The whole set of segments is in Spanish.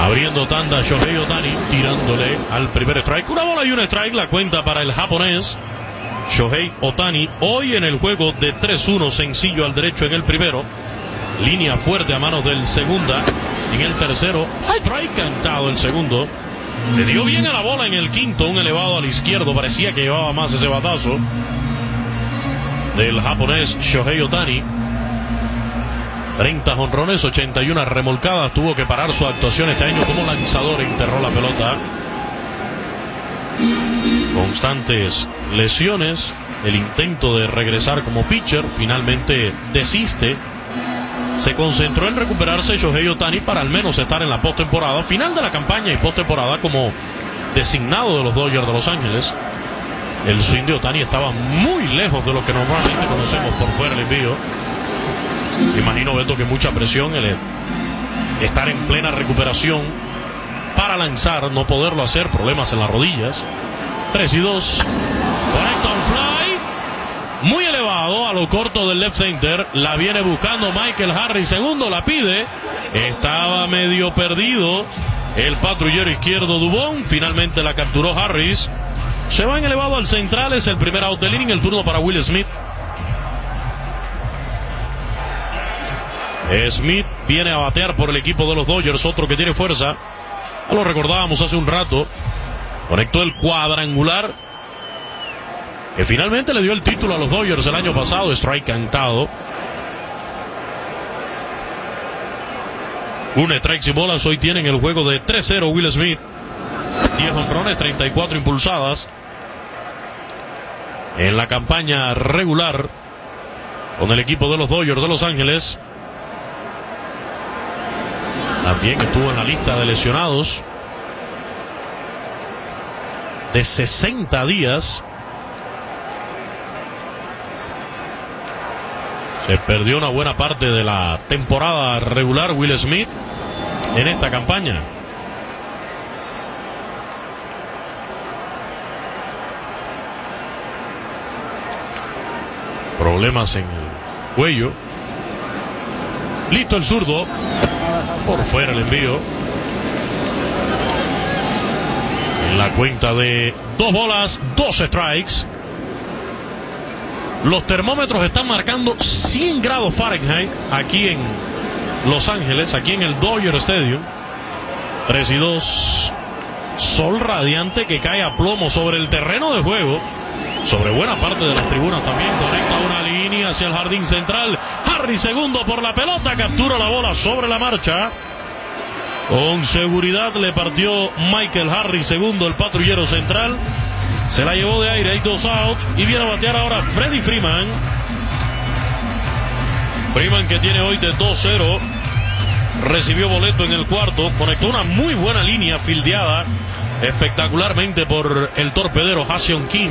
Abriendo tanda Shohei Ohtani, tirándole al primer strike. Una bola y un strike, la cuenta para el japonés Shohei Ohtani. Hoy en el juego de 3-1, sencillo al derecho en el primero. Línea fuerte a manos del segunda. En el tercero, strike cantado el segundo. Le dio bien a la bola en el quinto, un elevado al izquierdo. Parecía que llevaba más ese batazo del japonés Shohei Ohtani. 30 jonrones, 81 remolcadas. Tuvo que parar su actuación este año como lanzador. Enterró la pelota. Constantes lesiones. El intento de regresar como pitcher finalmente desiste. Se concentró en recuperarse Shohei Ohtani para al menos estar en la postemporada, final de la campaña y postemporada como designado de los Dodgers de Los Ángeles. El swing de Ohtani estaba muy lejos de lo que normalmente conocemos por fuera del envío. Imagino, Beto, que mucha presión el estar en plena recuperación para lanzar, no poderlo hacer, problemas en las rodillas. 3-2. Conecta un fly muy elevado a lo corto del left center. La viene buscando Michael Harris, segundo, la pide. Estaba medio perdido el patrullero izquierdo Dubón. Finalmente la capturó Harris. Se va en elevado al central, es el primer out del inning. El turno para Will Smith. Smith viene a batear por el equipo de los Dodgers, otro que tiene fuerza. Ya lo recordábamos hace un rato. Conectó el cuadrangular que finalmente le dio el título a los Dodgers el año pasado. Strike cantado. Un strike y bolas. Hoy tienen el juego de 3-0 Will Smith. 10 jonrones, 34 impulsadas en la campaña regular con el equipo de los Dodgers de Los Ángeles. También estuvo en la lista de lesionados de 60 días. Se perdió una buena parte de la temporada regular Will Smith en esta campaña. Problemas en el cuello. Listo el zurdo. Por fuera el envío. En la cuenta de 2 bolas, 2 strikes. Los termómetros están marcando 100 grados Fahrenheit aquí en Los Ángeles, aquí en el Dodger Stadium. 3-2. Sol radiante que cae a plomo sobre el terreno de juego, sobre buena parte de las tribunas también. Conecta una línea hacia el jardín central. Harris, segundo por la pelota, captura la bola sobre la marcha. Con seguridad le partió Michael Harris, segundo, el patrullero central. Se la llevó de aire, hay 2 outs. Y viene a batear ahora Freddie Freeman. Freeman, que tiene hoy de 2-0. Recibió boleto en el cuarto. Conectó una muy buena línea fildeada espectacularmente por el torpedero Ha-Seong Kim.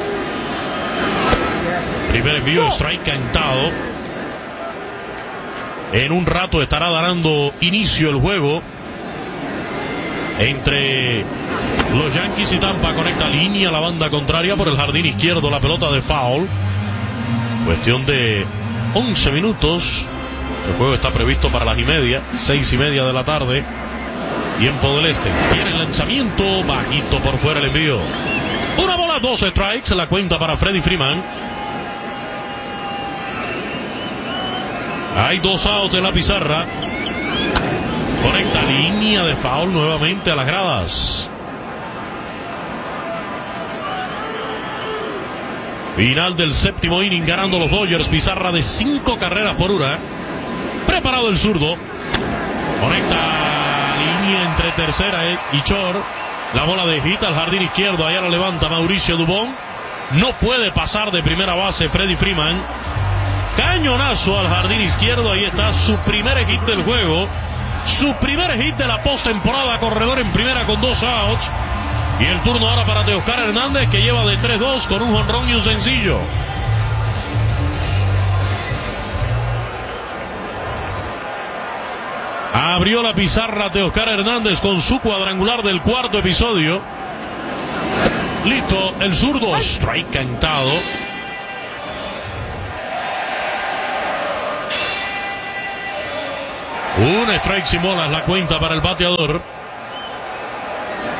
Primer envío, strike cantado. En un rato estará dando inicio el juego entre los Yankees y Tampa. Conecta línea a la banda contraria por el jardín izquierdo, la pelota de foul. Cuestión de 11 minutos. El juego está previsto para las 6:30 de la tarde, tiempo del este. Tiene el lanzamiento, bajito por fuera el envío. Una bola, 2 strikes, la cuenta para Freddie Freeman. Hay 2 outs en la pizarra. Conecta línea de foul nuevamente a las gradas. Final del séptimo inning, ganando los Dodgers. Pizarra de 5 carreras por 1. Preparado el zurdo. Conecta línea entre tercera y short. La bola de hit al jardín izquierdo. Allá la levanta Mauricio Dubón. No puede pasar de primera base Freddie Freeman. Cañonazo al jardín izquierdo. Ahí está su primer hit del juego. Su primer hit de la postemporada. Corredor en primera con 2 outs. Y el turno ahora para Teoscar Hernández, que lleva de 3-2 con un jonrón y un sencillo. Abrió la pizarra Teoscar Hernández con su cuadrangular del cuarto episodio. Listo, el zurdo. Strike cantado. Un strike sin bolas, la cuenta para el bateador.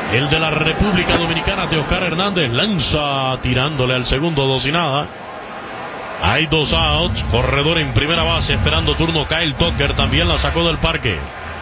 El de la República Dominicana, Teoscar Hernández, lanza tirándole al segundo, 2-0. Hay 2 outs, corredor en primera base, esperando turno. Kyle Tucker también la sacó del parque.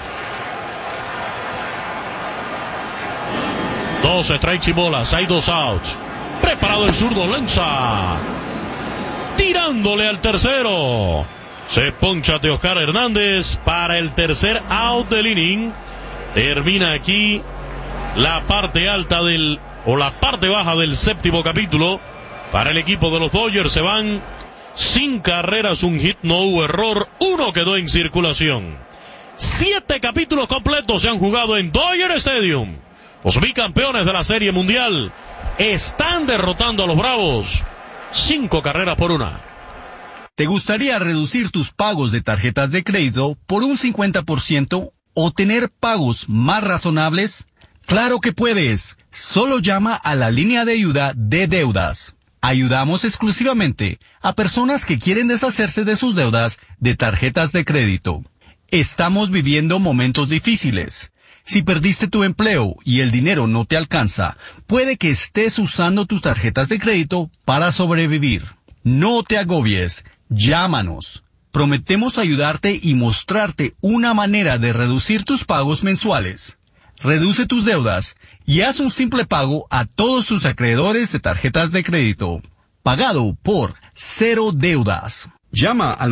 2 strikes y bolas, hay 2 outs. Preparado el zurdo, lanza tirándole al tercero. Se poncha Teoscar Hernández para el tercer out del inning. Termina aquí la parte alta la parte baja del séptimo capítulo. Para el equipo de los Dodgers se van sin carreras, un hit, no hubo error, 1 quedó en circulación. 7 capítulos completos se han jugado en Dodger Stadium. Los bicampeones de la Serie Mundial están derrotando a los Bravos 5 carreras por 1. ¿Te gustaría reducir tus pagos de tarjetas de crédito por un 50% o tener pagos más razonables? ¡Claro que puedes! Solo llama a la línea de ayuda de deudas. Ayudamos exclusivamente a personas que quieren deshacerse de sus deudas de tarjetas de crédito. Estamos viviendo momentos difíciles. Si perdiste tu empleo y el dinero no te alcanza, puede que estés usando tus tarjetas de crédito para sobrevivir. No te agobies. Llámanos. Prometemos ayudarte y mostrarte una manera de reducir tus pagos mensuales. Reduce tus deudas y haz un simple pago a todos tus acreedores de tarjetas de crédito. Pagado por Cero Deudas. Llama al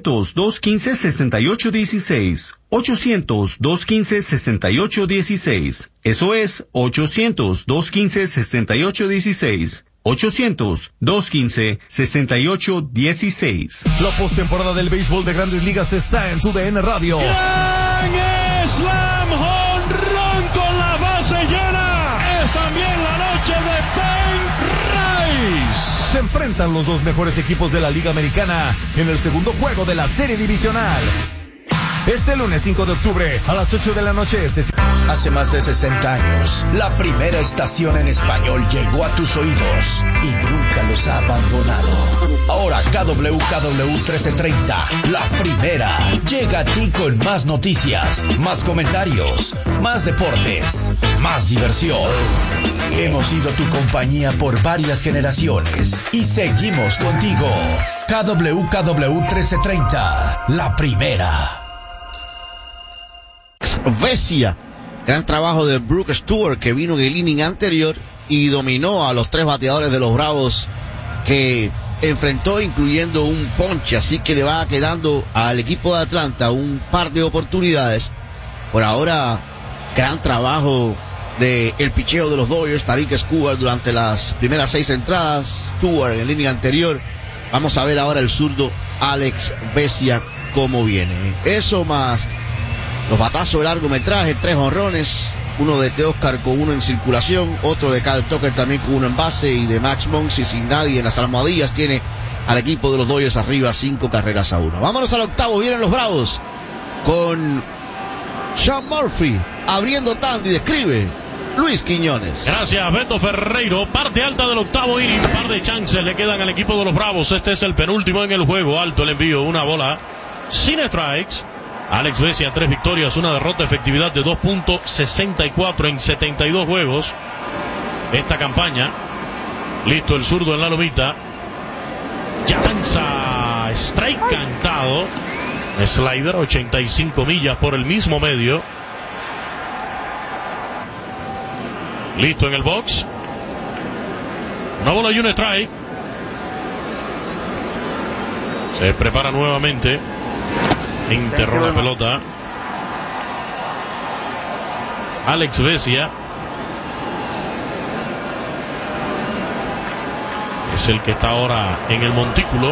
800-215-6816. 800-215-6816. Eso es 800-215-6816. 800-215-6816. La postemporada del béisbol de Grandes Ligas está en TUDN Radio. ¡Gran slam home run con la base llena! Es también la noche de Ben Rice. Se enfrentan los 2 mejores equipos de la Liga Americana en el segundo juego de la Serie Divisional. Este lunes 5 de octubre a las 8 de la noche Hace más de 60 años, la primera estación en español llegó a tus oídos y nunca los ha abandonado. Ahora KWKW 1330, la primera, llega a ti con más noticias, más comentarios, más deportes, más diversión. Hemos sido tu compañía por varias generaciones y seguimos contigo. KWKW 1330, la primera. Vesia, gran trabajo de Brooke Stewart, que vino en el inning anterior y dominó a los 3 bateadores de los Bravos que enfrentó, incluyendo un ponche, así que le va quedando al equipo de Atlanta un par de oportunidades. Por ahora, gran trabajo de el picheo de los Dodgers, Tarik Skubal durante las primeras 6 entradas, Stewart en el inning anterior. Vamos a ver ahora el zurdo Alex Vesia cómo viene. Eso más los batazos de largometraje, 3 jonrones, uno de Teoscar con 1 en circulación, otro de Kyle Tucker también con 1 en base, y de Max Muncy sin nadie en las almohadillas, tiene al equipo de los Dodgers arriba 5 carreras a 1. Vámonos al octavo, vienen los Bravos con Sean Murphy abriendo tanda y describe Luis Quiñones. Gracias, Beto Ferreiro. Parte alta del octavo inning, un par de chances le quedan al equipo de los Bravos. Este es el penúltimo en el juego. Alto el envío, una bola sin strikes. Alex Vesia, 3 victorias, 1 derrota, efectividad de 2.64 en 72 juegos. Esta campaña. Listo el zurdo en la lomita. Ya lanza strike cantado. Slider, 85 millas por el mismo medio. Listo en el box. Una bola y un strike. Se prepara nuevamente. Enterró la pelota Alex Vesia. Es el que está ahora en el montículo.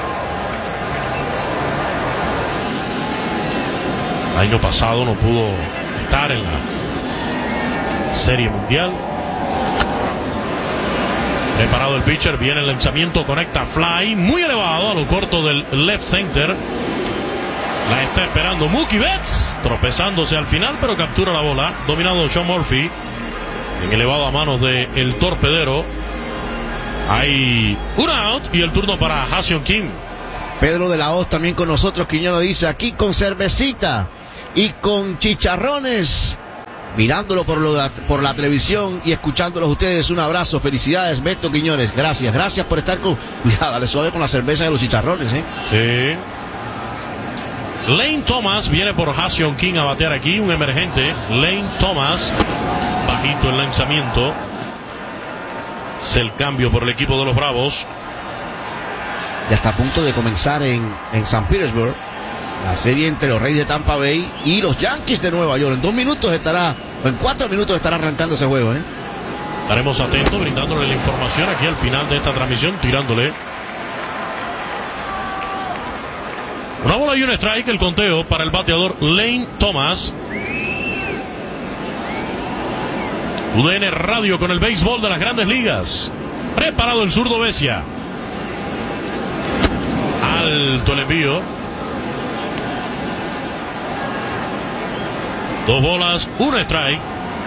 El año pasado no pudo estar en la Serie Mundial. Preparado el pitcher, viene el lanzamiento, conecta fly muy elevado a lo corto del left center. La está esperando Mookie Betts, tropezándose al final, pero captura la bola. Dominado Sean Murphy, en elevado a manos de el torpedero. Hay un out y el turno para Ha-Seong Kim. Pedro de la Hoz también con nosotros. Quiñones dice: aquí con cervecita y con chicharrones mirándolo por la televisión y escuchándolos ustedes. Un abrazo, felicidades, Beto Quiñones, gracias por estar con... Cuidado, dale suave con la cerveza de los chicharrones, Sí. Lane Thomas viene por Ha-Seong Kim a batear aquí, un emergente. Lane Thomas, bajito el lanzamiento. Es el cambio por el equipo de los Bravos. Ya está a punto de comenzar en San Petersburg la serie entre los Reyes de Tampa Bay y los Yankees de Nueva York. En 4 minutos estará arrancando ese juego, Estaremos atentos, brindándole la información aquí al final de esta transmisión, tirándole. Una bola y un strike, el conteo para el bateador Lane Thomas. UDN Radio con el béisbol de las Grandes Ligas. Preparado el zurdo Vesia. Alto el envío. 2 bolas, 1 strike.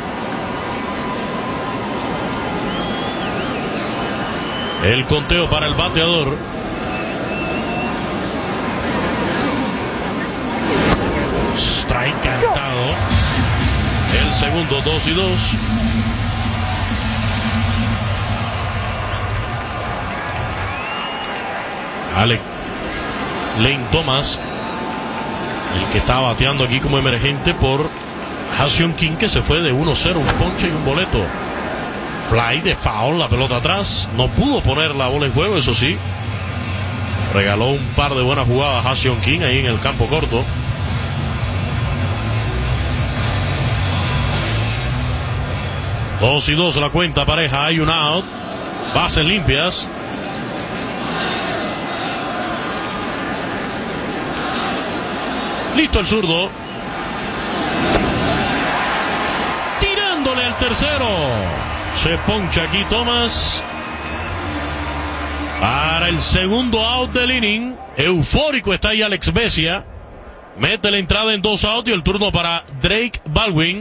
El conteo para el bateador. Strike cantado. El segundo, 2-2. Lane Thomas, el que está bateando aquí como emergente por Ha-Seong Kim, que se fue de 1-0, un ponche y un boleto. Fly de foul, la pelota atrás. No pudo poner la bola en juego, eso sí. Regaló un par de buenas jugadas a Ha-Seong Kim ahí en el campo corto. Dos y dos la cuenta pareja, hay un out. Bases limpias. Listo el zurdo. Tirándole al tercero. Se poncha aquí Thomas. Para el segundo out del inning. Eufórico está ahí Alex Vesia. Mete la entrada en 2 outs y el turno para Drake Baldwin.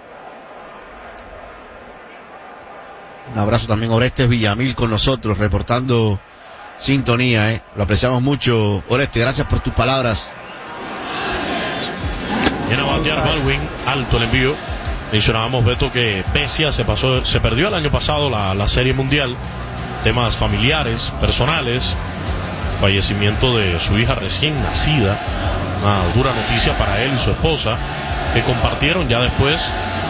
Un abrazo también a Orestes Villamil con nosotros, reportando sintonía, Lo apreciamos mucho, Orestes, gracias por tus palabras. Viene a batear Baldwin, alto el envío. Mencionábamos, Beto, que Vesia se perdió el año pasado la Serie Mundial. Temas familiares, personales. Fallecimiento de su hija recién nacida. Una dura noticia para él y su esposa, que compartieron ya después.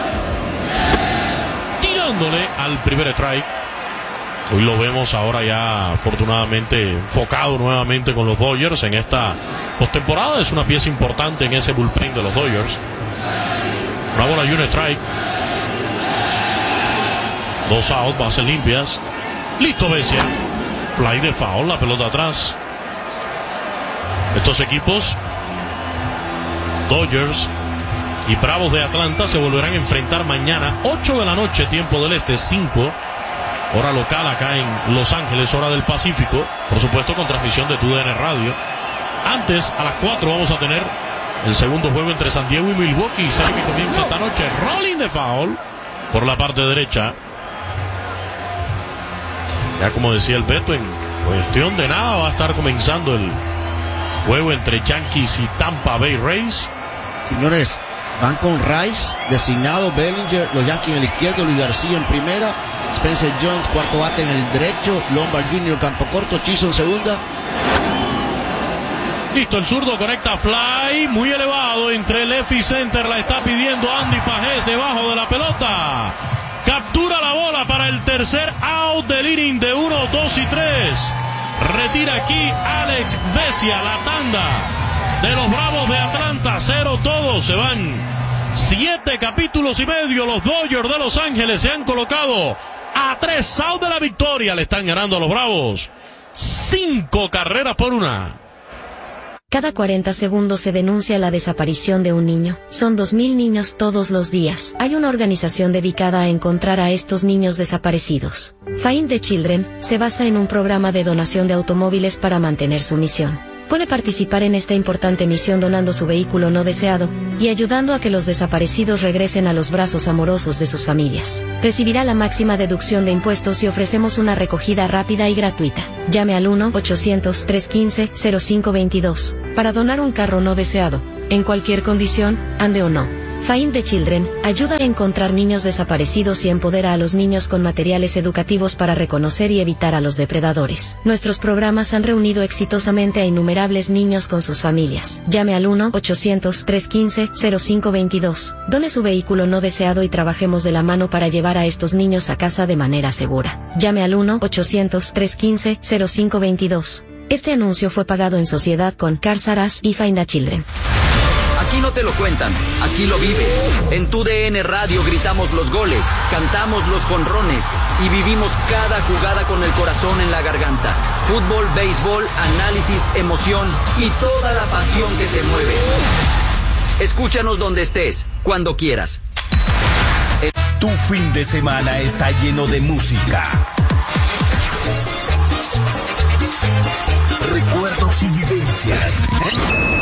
Tirándole al primer strike. Hoy lo vemos ahora ya afortunadamente enfocado nuevamente con los Dodgers en esta postemporada. Es una pieza importante en ese bullpen de los Dodgers. Una bola y un strike. 2 outs, bases limpias. Listo Vesia. Fly de foul, la pelota atrás. Estos equipos, Dodgers y Bravos de Atlanta, se volverán a enfrentar mañana, 8 de la noche, tiempo del este, 5, hora local acá en Los Ángeles, hora del Pacífico, por supuesto con transmisión de TUDN Radio. Antes, a las 4 vamos a tener el segundo juego entre San Diego y Milwaukee. Serie que comienza esta noche. Rolling de foul por la parte derecha. Ya como decía el Beto, en cuestión de nada va a estar comenzando el juego entre Yankees y Tampa Bay Rays. Señores, van con Rice, designado Bellinger, los Yankees en el izquierdo, Luis García en primera, Spencer Jones, cuarto bate en el derecho, Lombard Jr. campo corto, Chiso en segunda. Listo, el zurdo conecta fly, muy elevado, entre left y center, la está pidiendo Andy Pajés debajo de la pelota. Captura la bola para el tercer out del inning de 1, 2 y 3. Retira aquí Alex Vesia, la tanda de los Bravos de Atlanta, 0 todos, se van 7 capítulos y medio. Los Dodgers de Los Ángeles se han colocado a 3 outs de la victoria, le están ganando a los Bravos 5 carreras por 1. Cada 40 segundos se denuncia la desaparición de un niño. Son 2.000 niños todos los días. Hay una organización dedicada a encontrar a estos niños desaparecidos. Find the Children se basa en un programa de donación de automóviles para mantener su misión. Puede participar en esta importante misión donando su vehículo no deseado y ayudando a que los desaparecidos regresen a los brazos amorosos de sus familias. Recibirá la máxima deducción de impuestos y ofrecemos una recogida rápida y gratuita. Llame al 1-800-315-0522 para donar un carro no deseado, en cualquier condición, ande o no. Find the Children ayuda a encontrar niños desaparecidos y empodera a los niños con materiales educativos para reconocer y evitar a los depredadores. Nuestros programas han reunido exitosamente a innumerables niños con sus familias. Llame al 1-800-315-0522. Done su vehículo no deseado y trabajemos de la mano para llevar a estos niños a casa de manera segura. Llame al 1-800-315-0522. Este anuncio fue pagado en sociedad con Cars R Us y Find the Children. Aquí no te lo cuentan, aquí lo vives. En tu DN Radio gritamos los goles, cantamos los jonrones y vivimos cada jugada con el corazón en la garganta. Fútbol, béisbol, análisis, emoción y toda la pasión que te mueve. Escúchanos donde estés, cuando quieras. Tu fin de semana está lleno de música, recuerdos y vivencias.